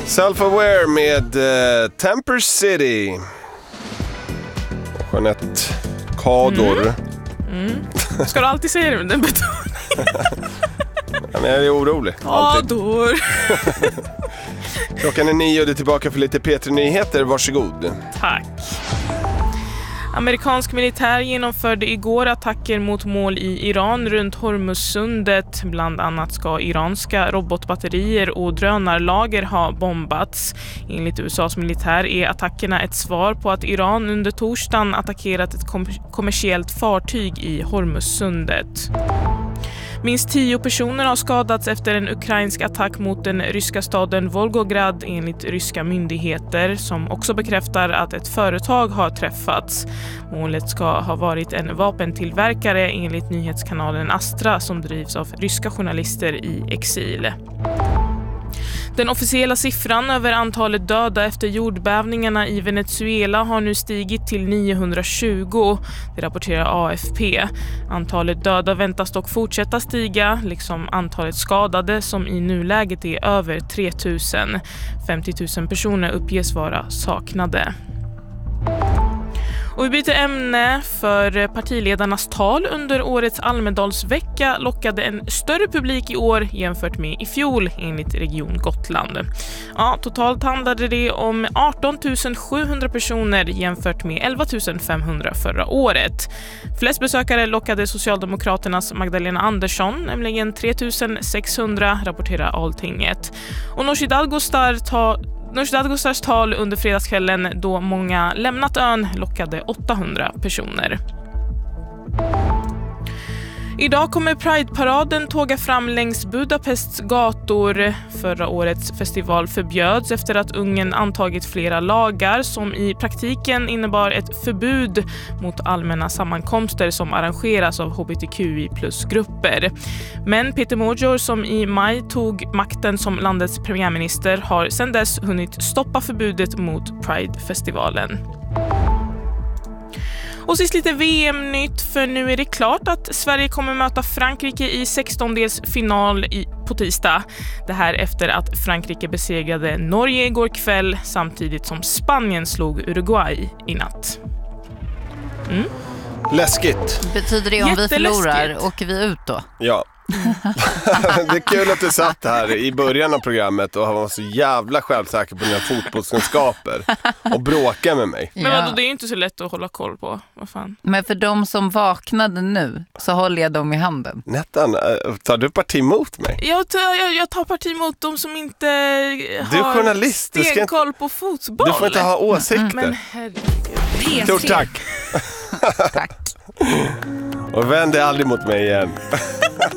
Self-Aware med Temper City. Jeanette Kador. Ska du alltid säga det med den betoningen? Ja, men jag är orolig. Kador. Klockan är 9 och det är tillbaka för lite P3-nyheter. Varsågod. Tack. Amerikansk militär genomförde igår attacker mot mål i Iran runt Hormuzsundet. Bland annat ska iranska robotbatterier och drönarlager ha bombats. Enligt USAs militär är attackerna ett svar på att Iran under torsdagen attackerat ett kommersiellt fartyg i Hormuzsundet. Minst 10 personer har skadats efter en ukrainsk attack mot den ryska staden Volgograd enligt ryska myndigheter som också bekräftar att ett företag har träffats. Målet ska ha varit en vapentillverkare enligt nyhetskanalen Astra som drivs av ryska journalister i exil. Den officiella siffran över antalet döda efter jordbävningarna i Venezuela har nu stigit till 920, det rapporterar AFP. Antalet döda väntas dock fortsätta stiga, liksom antalet skadade som i nuläget är över 3000. 50 000 personer uppges vara saknade. Och vi byter ämne, för partiledarnas tal under årets Almedalsvecka lockade en större publik i år jämfört med i fjol enligt Region Gotland. Ja, totalt handlade det om 18 700 personer jämfört med 11 500 förra året. Flest besökare lockade Socialdemokraternas Magdalena Andersson, nämligen 3 600, rapporterar Alltinget. Och Nooshi Dadgostars tal under fredagskvällen då många lämnat ön lockade 800 personer. Idag kommer Pride-paraden tåga fram längs Budapests gator. Förra årets festival förbjöds efter att Ungern antagit flera lagar som i praktiken innebar ett förbud mot allmänna sammankomster som arrangeras av hbtqi+-grupper. Men Peter Mojor, som i maj tog makten som landets premiärminister, har sedan dess hunnit stoppa förbudet mot Pride-festivalen. Och sist lite VM-nytt, för nu är det klart att Sverige kommer möta Frankrike i 16-delsfinal på tisdag. Det här efter att Frankrike besegrade Norge igår kväll samtidigt som Spanien slog Uruguay i natt. Läskigt. Betyder det om vi förlorar, åker vi ut då? Ja. Det är kul att du satt här i början av programmet och var så jävla självsäker på dina fotbollskunskaper och bråka med mig. Men vadå, det är ju inte så lätt att hålla koll på. Vad fan? Men för de som vaknade nu så håller jag dem i handen. Nettan, tar du parti mot mig? Jag tar parti mot de som inte har journalist, stenkoll på fotboll. Du får inte ha åsikter. Men herregud. Stort tack. Tack. Och vänd dig aldrig mot mig igen.